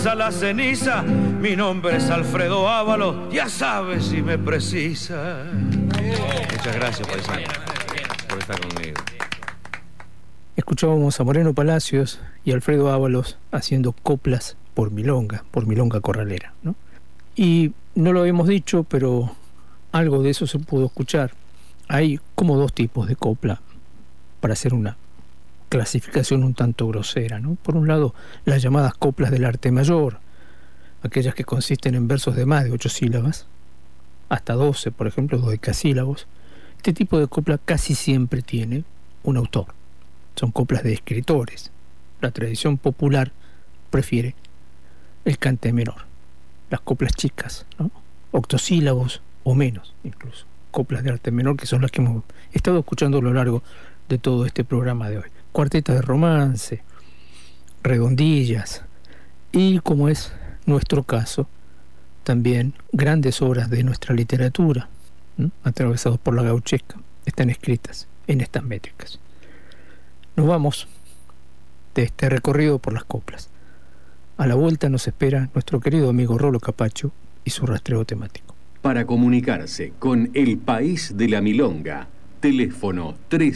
A la ceniza, mi nombre es Alfredo Ábalos, ya sabes si me precisa. Muchas gracias, paisano, por estar conmigo. Escuchábamos a Moreno Palacios y Alfredo Ábalos haciendo coplas por milonga corralera, ¿no? Y no lo habíamos dicho, pero algo de eso se pudo escuchar. Hay como dos tipos de copla, para hacer una clasificación un tanto grosera, ¿no? Por un lado, las llamadas coplas del arte mayor, aquellas que consisten en versos de más de 8 sílabas, hasta 12, por ejemplo, dodecasílabos. Este tipo de copla casi siempre tiene un autor. Son coplas de escritores. La tradición popular prefiere el cante menor, las coplas chicas, ¿no? Octosílabos o menos, incluso. Coplas de arte menor, que son las que hemos estado escuchando a lo largo de todo este programa de hoy. Cuartetas de romance, redondillas y, como es nuestro caso, también grandes obras de nuestra literatura, ¿no? Atravesados por la gauchesca, están escritas en estas métricas. Nos vamos de este recorrido por las coplas. A la vuelta nos espera nuestro querido amigo Rolo Capacho y su rastreo temático. Para comunicarse con El País de la Milonga, teléfono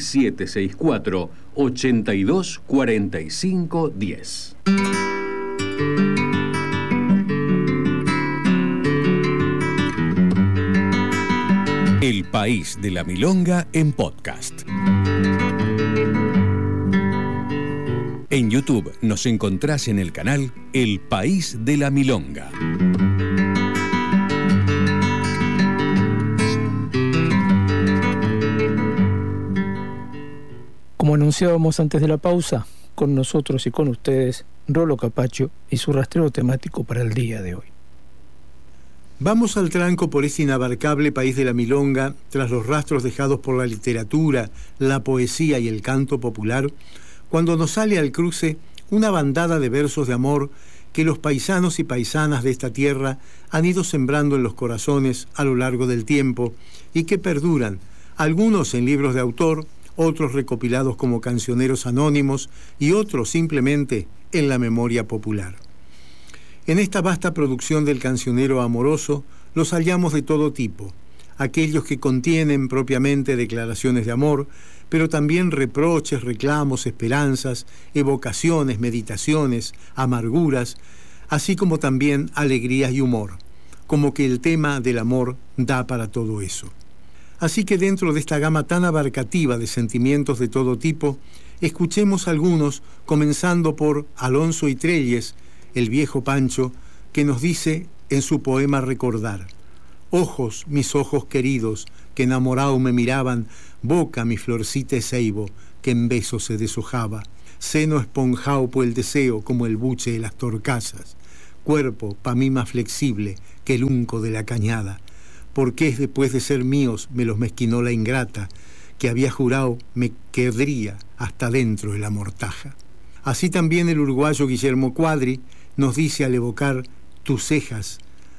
3764-824510. El País de la Milonga en podcast. En YouTube nos encontrás en el canal El País de la Milonga. Como anunciábamos antes de la pausa, con nosotros y con ustedes, Rolo Capacho y su rastreo temático para el día de hoy. Vamos al tranco por ese inabarcable país de la milonga, tras los rastros dejados por la literatura, la poesía y el canto popular, cuando nos sale al cruce una bandada de versos de amor que los paisanos y paisanas de esta tierra han ido sembrando en los corazones a lo largo del tiempo y que perduran, algunos en libros de autor, otros recopilados como cancioneros anónimos y otros simplemente en la memoria popular. En esta vasta producción del cancionero amoroso los hallamos de todo tipo, aquellos que contienen propiamente declaraciones de amor, pero también reproches, reclamos, esperanzas, evocaciones, meditaciones, amarguras, así como también alegrías y humor, como que el tema del amor da para todo eso. Así que dentro de esta gama tan abarcativa de sentimientos de todo tipo, escuchemos algunos, comenzando por Alonso Itrelles, el viejo Pancho, que nos dice en su poema Recordar: ojos, mis ojos queridos, que enamorado me miraban, boca, mi florcita ceibo, que en besos se deshojaba, seno esponjao por el deseo como el buche de las torcasas, cuerpo, pa' mí más flexible que el unco de la cañada, porque es después de ser míos me los mezquinó la ingrata, que había jurado me quedría hasta dentro de la mortaja. Así también el uruguayo Guillermo Cuadri nos dice al evocar tus cejas: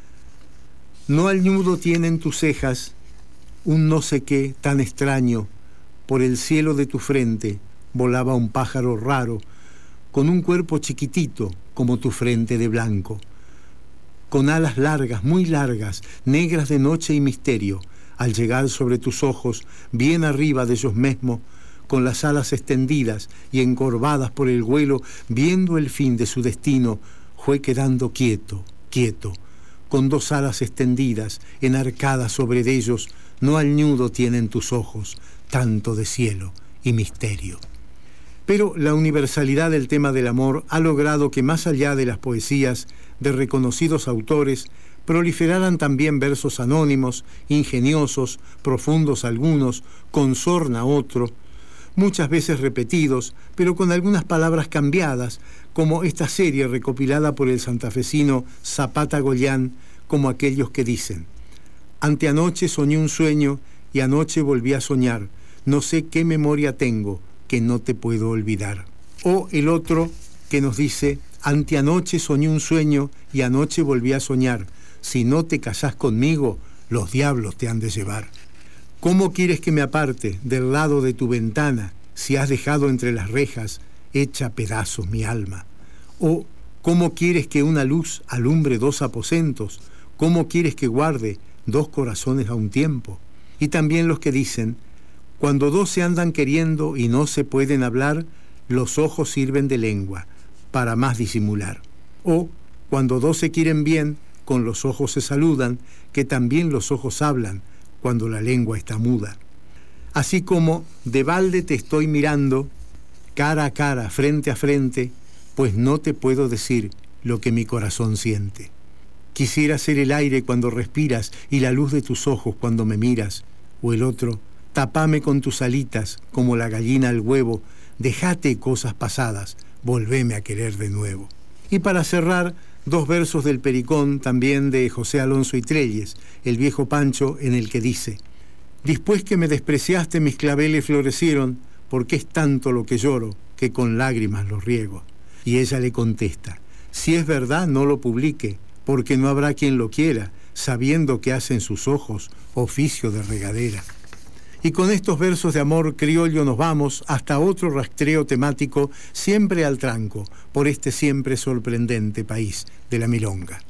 no al nudo tienen tus cejas un no sé qué tan extraño, por el cielo de tu frente volaba un pájaro raro, con un cuerpo chiquitito como tu frente de blanco, con alas largas, muy largas, negras de noche y misterio, al llegar sobre tus ojos, bien arriba de ellos mismos, con las alas extendidas y encorvadas por el vuelo, viendo el fin de su destino, fue quedando quieto, quieto, con dos alas extendidas, enarcadas sobre ellos, no al nudo tienen tus ojos, tanto de cielo y misterio. Pero la universalidad del tema del amor ha logrado que más allá de las poesías de reconocidos autores, proliferaran también versos anónimos, ingeniosos, profundos algunos, con sorna otro, muchas veces repetidos, pero con algunas palabras cambiadas, como esta serie recopilada por el santafesino Zapata Goyán, como aquellos que dicen: anteanoche soñé un sueño y anoche volví a soñar, no sé qué memoria tengo que no te puedo olvidar. O el otro que nos dice: anteanoche soñé un sueño y anoche volví a soñar, si no te casás conmigo, los diablos te han de llevar. ¿Cómo quieres que me aparte del lado de tu ventana si has dejado entre las rejas hecha pedazos mi alma? O ¿Cómo quieres que una luz alumbre 2 aposentos? ¿Cómo quieres que guarde 2 corazones a un tiempo? Y también los que dicen, cuando 2 se andan queriendo y no se pueden hablar, los ojos sirven de lengua, para más disimular. O, cuando 2 se quieren bien, con los ojos se saludan, que también los ojos hablan, cuando la lengua está muda. Así como de balde te estoy mirando, cara a cara, frente a frente, pues no te puedo decir lo que mi corazón siente. Quisiera ser el aire cuando respiras y la luz de tus ojos cuando me miras, o el otro, tapame con tus alitas como la gallina al huevo, dejate cosas pasadas, volveme a querer de nuevo. Y para cerrar, 2 versos del Pericón, también de José Alonso y Trelles, el viejo Pancho, en el que dice: «Después que me despreciaste mis claveles florecieron, porque es tanto lo que lloro, que con lágrimas los riego». Y ella le contesta: «Si es verdad, no lo publique, porque no habrá quien lo quiera, sabiendo que hacen sus ojos oficio de regadera». Y con estos versos de amor criollo nos vamos hasta otro rastreo temático, siempre al tranco, por este siempre sorprendente país de la milonga.